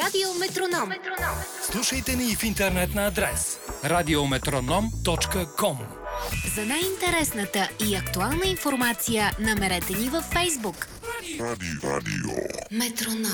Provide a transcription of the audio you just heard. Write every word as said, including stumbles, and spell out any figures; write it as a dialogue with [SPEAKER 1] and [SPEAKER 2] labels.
[SPEAKER 1] Радио Метроном.
[SPEAKER 2] Слушайте ни и в интернет на адрес радиометроном точка ком.
[SPEAKER 1] За най-интересната и актуална информация намерете ни във Фейсбук.
[SPEAKER 3] Радио. Радио.
[SPEAKER 1] Метроном.